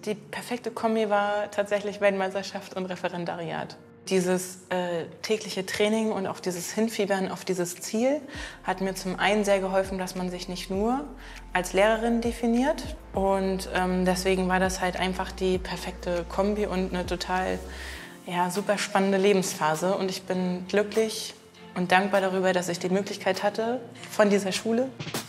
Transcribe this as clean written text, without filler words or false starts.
Die perfekte Kombi war tatsächlich Weltmeisterschaft und Referendariat. Dieses tägliche Training und auch dieses Hinfiebern auf dieses Ziel hat mir zum einen sehr geholfen, dass man sich nicht nur als Lehrerin definiert. Und deswegen war das halt einfach die perfekte Kombi und eine total super spannende Lebensphase. Und ich bin glücklich und dankbar darüber, dass ich die Möglichkeit hatte von dieser Schule.